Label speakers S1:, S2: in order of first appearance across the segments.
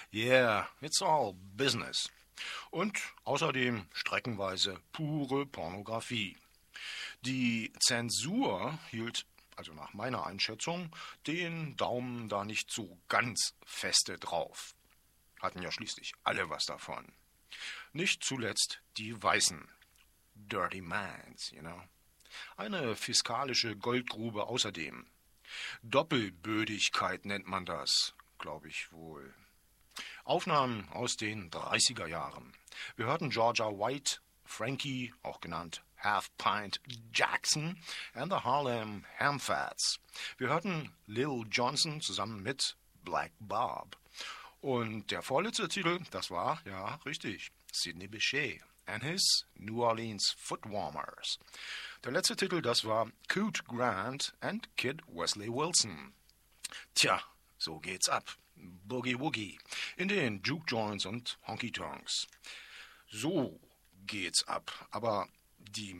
S1: Yeah, it's all business. Und außerdem streckenweise pure Pornografie. Die Zensur hielt, also nach meiner Einschätzung, den Daumen da nicht so ganz feste drauf. Hatten ja schließlich alle was davon. Nicht zuletzt die Weißen. Dirty Minds, you know. Eine fiskalische Goldgrube außerdem. Doppelbödigkeit nennt man das, glaube ich wohl. Aufnahmen aus den 30er Jahren. Wir hörten Georgia White, Frankie, auch genannt Half Pint Jackson, and the Harlem Hamfats. Wir hörten Lil Johnson zusammen mit Black Bob. Und der vorletzte Titel, das war, ja, richtig, Sidney Bechet and his New Orleans Footwarmers. Der letzte Titel, das war Coot Grant and Kid Wesley Wilson. Tja, so geht's ab. Boogie Woogie in den Juke Joints und Honky Tonks. So geht's ab. Aber die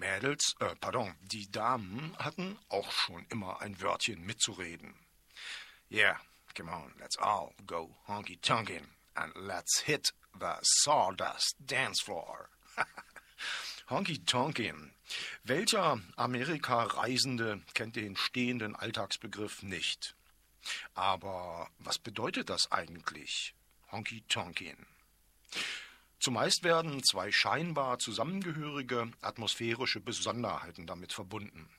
S1: die Damen hatten auch schon immer ein Wörtchen mitzureden. Yeah, come on, let's all go honky tonkin' and let's hit the sawdust dance floor. Honky tonkin'. Welcher Amerika-Reisende kennt den stehenden Alltagsbegriff nicht? Aber was bedeutet das eigentlich, Honky Tonkin? Zumeist werden zwei scheinbar zusammengehörige atmosphärische Besonderheiten damit verbunden.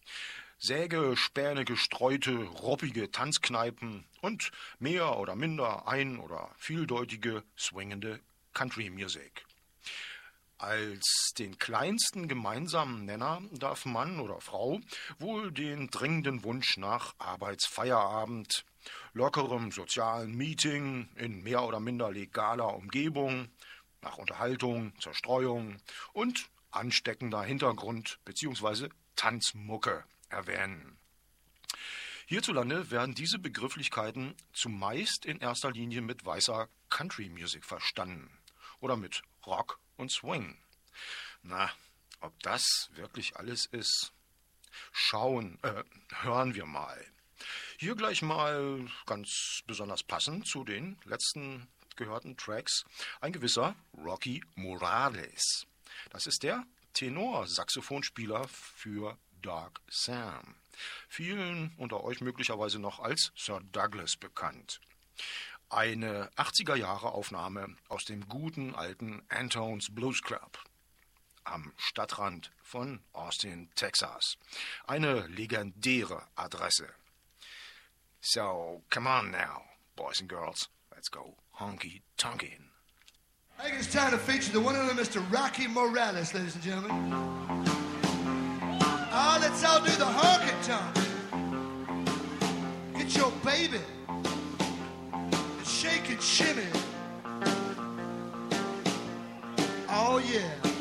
S1: Sägespäne gestreute, ruppige Tanzkneipen und mehr oder minder oder vieldeutige, swingende Country Music. Als den kleinsten gemeinsamen Nenner darf Mann oder Frau wohl den dringenden Wunsch nach Arbeitsfeierabend, lockerem sozialen Meeting in mehr oder minder legaler Umgebung, nach Unterhaltung, Zerstreuung und ansteckender Hintergrund bzw. Tanzmucke erwähnen. Hierzulande werden diese Begrifflichkeiten zumeist in erster Linie mit weißer Country Music verstanden oder mit Rock und Swing. Na, ob das wirklich alles ist? Hören wir mal. Hier gleich mal ganz besonders passend zu den letzten gehörten Tracks ein gewisser Rocky Morales. Das ist der Tenorsaxophonspieler für Dark Sam. Vielen unter euch möglicherweise noch als Sir Douglas bekannt. Eine 80er-Jahre-Aufnahme aus dem guten alten Antone's Blues Club am Stadtrand von Austin, Texas. Eine legendäre Adresse. So, come on now, boys and girls, let's go honky tonkin'.
S2: I think it's time to feature the one and only Mr. Rocky Morales, ladies and gentlemen. Let's all do the honky tonk. Get your baby. Shake and shimmy. Oh yeah.